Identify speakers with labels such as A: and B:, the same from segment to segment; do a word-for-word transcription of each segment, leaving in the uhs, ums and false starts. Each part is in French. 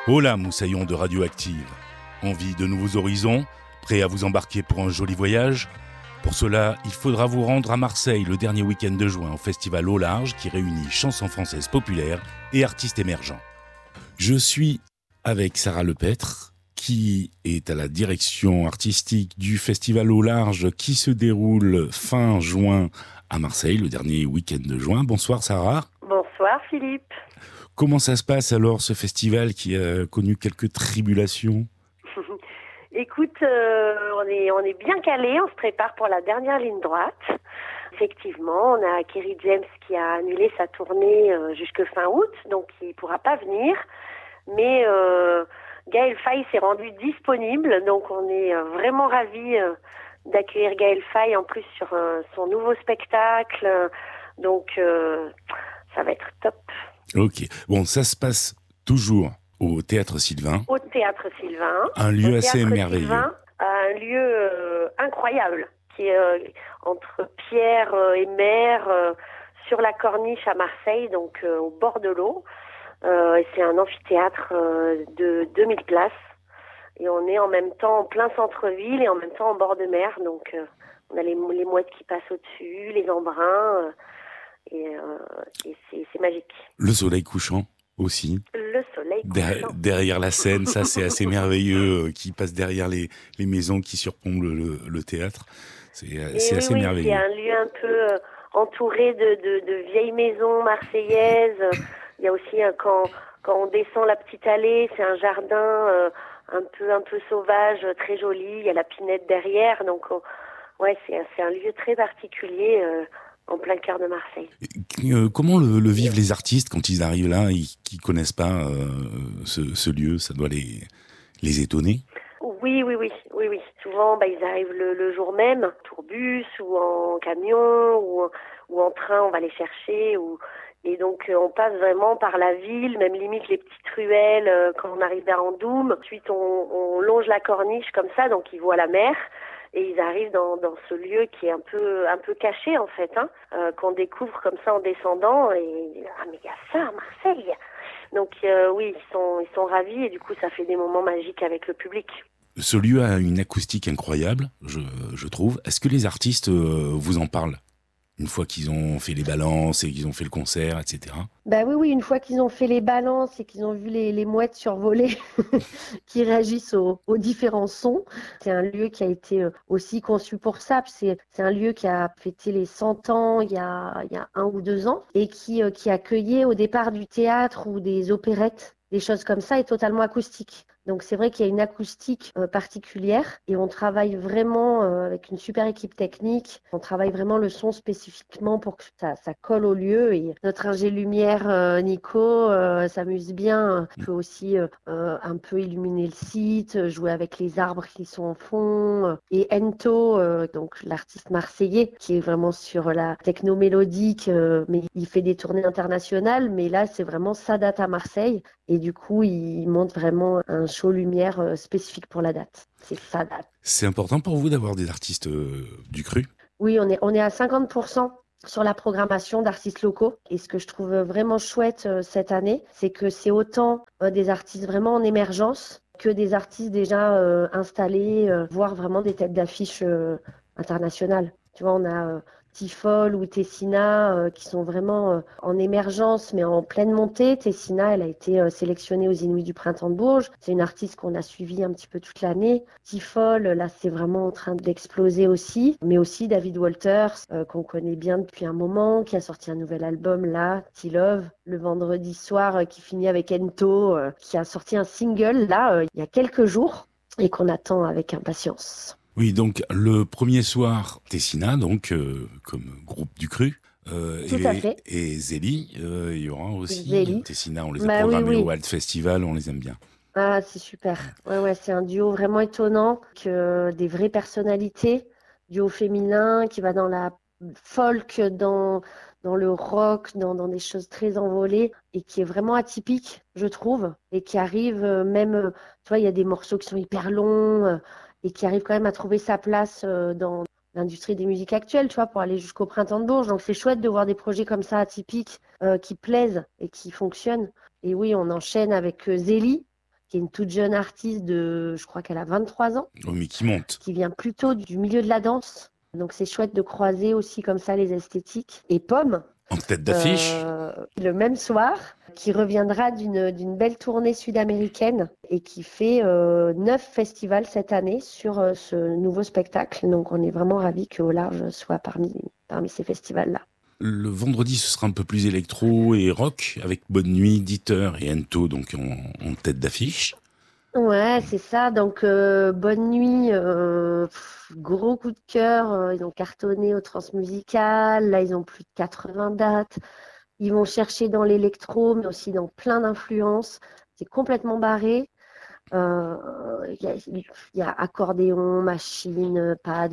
A: Hola moussaillon de Radioactive. Envie de nouveaux horizons? Prêt à vous embarquer pour un joli voyage? Pour cela, il faudra vous rendre à Marseille le dernier week-end de juin au festival Au Large qui réunit chansons françaises populaires et artistes émergents. Je suis avec Sarah Lepêtre, qui est à la direction artistique du festival Au Large qui se déroule fin juin à Marseille, le dernier week-end de juin. Bonsoir Sarah.
B: Bonsoir Philippe.
A: Comment ça se passe alors, ce festival qui a connu quelques tribulations?
B: Écoute, euh, on est on est bien calé, on se prépare pour la dernière ligne droite. Effectivement, on a Kerry James qui a annulé sa tournée euh, jusque fin août, donc il ne pourra pas venir. Mais euh, Gaël Faye s'est rendu disponible, donc on est euh, vraiment ravis euh, d'accueillir Gaël Faye en plus sur euh, son nouveau spectacle. Donc euh, ça va être top.
A: Ok, bon, ça se passe toujours au Théâtre Sylvain.
B: Au Théâtre Sylvain.
A: Un lieu
B: au
A: assez
B: Théâtre
A: merveilleux.
B: Sylvain, un lieu euh, incroyable, qui est euh, entre pierre euh, et mer, euh, sur la corniche à Marseille, donc euh, au bord de l'eau. Euh, et c'est un amphithéâtre euh, de deux mille places. Et on est en même temps en plein centre-ville et en même temps en bord de mer. Donc euh, on a les, les mouettes qui passent au-dessus, les embruns. Euh, et euh, et c'est, c'est magique.
A: Le soleil couchant aussi.
B: Le soleil couchant.
A: Der- derrière la scène, ça c'est assez merveilleux, euh, qui passe derrière les, les maisons qui surplombent le, le, le théâtre. C'est, euh, c'est
B: oui,
A: assez
B: oui,
A: merveilleux.
B: C'est un lieu un peu euh, entouré de, de, de vieilles maisons marseillaises. Il y a aussi, euh, quand, quand on descend la petite allée, c'est un jardin euh, un peu un peu sauvage, très joli. Il y a la Pinette derrière. Donc, on, ouais, c'est, c'est un lieu très particulier. Euh, en plein cœur de Marseille.
A: Euh, comment le, le vivent les artistes quand ils arrivent là et qui ne connaissent pas euh, ce, ce lieu? Ça doit les, les étonner?
B: Oui, oui, oui, oui, oui. Souvent, bah, ils arrivent le, le jour même, en tourbus ou en camion ou, ou en train, on va les chercher. Ou... Et donc, euh, on passe vraiment par la ville, même limite les petites ruelles euh, quand on arrive à Andoum. Ensuite, on, on longe la corniche comme ça, donc ils voient la mer. Et ils arrivent dans, dans ce lieu qui est un peu un peu caché en fait, hein, euh, qu'on découvre comme ça en descendant. Et ah mais il y a ça à Marseille. Donc euh, oui, ils sont ils sont ravis et du coup ça fait des moments magiques avec le public.
A: Ce lieu a une acoustique incroyable, je, je trouve. Est-ce que les artistes euh, vous en parlent une fois qu'ils ont fait les balances et qu'ils ont fait le concert, et cetera?
B: Bah oui, oui, une fois qu'ils ont fait les balances et qu'ils ont vu les, les mouettes survoler qui réagissent aux, aux différents sons. C'est un lieu qui a été aussi conçu pour ça. C'est, c'est un lieu qui a fêté les cent ans il y a, il y a un ou deux ans et qui, qui accueillait au départ du théâtre ou des opérettes, des choses comme ça, et totalement acoustique. Donc c'est vrai qu'il y a une acoustique euh, particulière et on travaille vraiment euh, avec une super équipe technique. On travaille vraiment le son spécifiquement pour que ça, ça colle au lieu. Et notre ingé lumière euh, Nico euh, s'amuse bien. Il peut aussi euh, un peu illuminer le site, jouer avec les arbres qui sont en fond. Et Ento, euh, donc l'artiste marseillais, qui est vraiment sur la techno mélodique, euh, mais il fait des tournées internationales. Mais là, c'est vraiment sa date à Marseille. Et du coup, il monte vraiment un show lumière spécifique pour la date. C'est sa date.
A: C'est important pour vous d'avoir des artistes euh, du cru?
B: Oui, on est, on est à cinquante pour cent sur la programmation d'artistes locaux. Et ce que je trouve vraiment chouette euh, cette année, c'est que c'est autant euh, des artistes vraiment en émergence que des artistes déjà euh, installés, euh, voire vraiment des têtes d'affiche euh, internationales. Tu vois, on a euh, Tifol ou Tessina euh, qui sont vraiment euh, en émergence mais en pleine montée. Tessina, elle a été euh, sélectionnée aux Inuits du Printemps de Bourges. C'est une artiste qu'on a suivie un petit peu toute l'année. Tifol, là, c'est vraiment en train d'exploser aussi. Mais aussi David Walters, euh, qu'on connaît bien depuis un moment, qui a sorti un nouvel album là, T-Love, le vendredi soir, euh, qui finit avec Ento, euh, qui a sorti un single là, euh, il y a quelques jours et qu'on attend avec impatience.
A: Oui, donc le premier soir, Tessina, donc euh, comme groupe du cru, euh,
B: Tout
A: et,
B: à fait.
A: et Zélie, euh, il y aura aussi.
B: Zélie.
A: Tessina, on les a
B: Bah,
A: programmés
B: oui, oui.
A: au Wild Festival, on les aime bien.
B: Ah, c'est super. Ouais, ouais, c'est un duo vraiment étonnant, que des vraies personnalités, duo féminin qui va dans la folk, dans, dans le rock, dans, dans des choses très envolées et qui est vraiment atypique, je trouve, et qui arrive euh, même, euh, tu vois, il y a des morceaux qui sont hyper longs euh, et qui arrive quand même à trouver sa place euh, dans l'industrie des musiques actuelles, tu vois, pour aller jusqu'au Printemps de Bourges. Donc c'est chouette de voir des projets comme ça atypiques euh, qui plaisent et qui fonctionnent. Et oui, on enchaîne avec euh, Zélie, qui est une toute jeune artiste de, je crois qu'elle a vingt-trois ans.
A: Oh, mais qui monte.
B: Qui vient plutôt du milieu de la danse. Donc c'est chouette de croiser aussi comme ça les esthétiques. Et Pomme.
A: En tête d'affiche.
B: Euh, le même soir, qui reviendra d'une, d'une belle tournée sud-américaine et qui fait euh, neuf festivals cette année sur euh, ce nouveau spectacle. Donc on est vraiment ravis que Au Large soit parmi, parmi ces festivals-là.
A: Le vendredi, ce sera un peu plus électro et rock, avec Bonne Nuit, Dieter et Ento donc en, en tête d'affiche.
B: Ouais, c'est ça. Donc, euh, Bonne Nuit, euh, pff, gros coup de cœur. euh, ils ont cartonné au Transmusical. Là, ils ont plus de quatre-vingts dates. Ils vont chercher dans l'électro, mais aussi dans plein d'influences. C'est complètement barré. Euh, Il y a, il y a accordéon, machine, pad.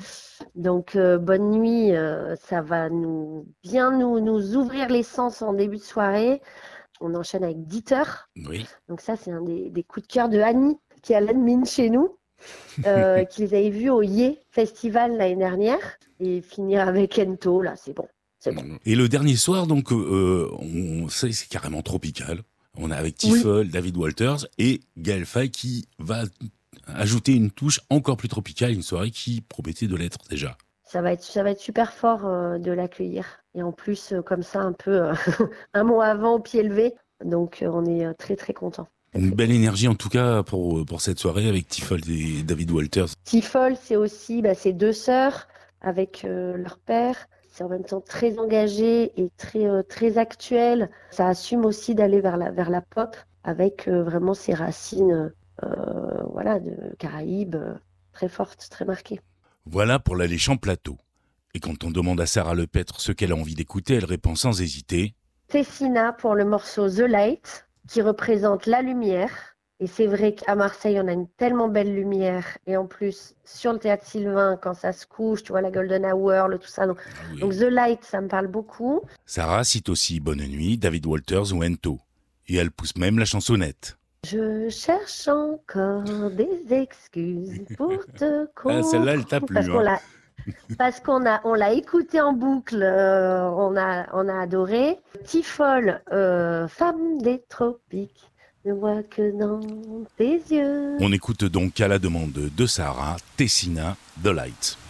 B: Donc, euh, Bonne Nuit, euh, ça va nous bien nous, nous ouvrir les sens en début de soirée. On enchaîne avec Dieter.
A: Oui.
B: Donc ça, c'est un des, des coups de cœur de Annie, qui est à l'admin chez nous, euh, qui les avait vus au Yé Festival l'année dernière. Et finir avec Ento, là, c'est bon. C'est bon.
A: Et le dernier soir, donc, euh, on sait c'est carrément tropical. On est avec Tiffol, oui. David Walters et Gaël Faye qui va ajouter une touche encore plus tropicale, une soirée qui promettait de l'être déjà.
B: Ça va être, ça va être super fort euh, de l'accueillir. Et en plus, euh, comme ça, un peu euh, un mois avant, au pied levé. Donc, euh, on est euh, très, très contents.
A: Une belle énergie, en tout cas, pour, pour cette soirée avec Tiffol et David Walters.
B: Tiffol, c'est aussi bah, ses deux sœurs avec euh, leur père. C'est en même temps très engagé et très, euh, très actuel. Ça assume aussi d'aller vers la, vers la pop avec euh, vraiment ses racines euh, voilà, de Caraïbes euh, très fortes, très marquées.
A: Voilà pour l'alléchant plateau. Et quand on demande à Sarah Lepêtre ce qu'elle a envie d'écouter, elle répond sans hésiter.
B: Tessina pour le morceau The Light, qui représente la lumière. Et c'est vrai qu'à Marseille, on a une tellement belle lumière. Et en plus, sur le Théâtre Sylvain, quand ça se couche, tu vois la Golden Hour, le tout ça. Donc,
A: Ah oui.
B: donc The Light, ça me parle beaucoup.
A: Sarah cite aussi Bonne Nuit, David Walters ou Ento. Et elle pousse même la chansonnette.
B: Je cherche encore des excuses pour te comprendre.
A: Ah, celle-là, elle t'a plu.
B: Parce qu'on
A: hein.
B: l'a, parce qu'on a, on l'a écouté en boucle, euh, on a, on a adoré. Tiffol, euh, femme des tropiques, ne vois que dans tes yeux.
A: On écoute donc à la demande de Sarah, Tessina, The Light.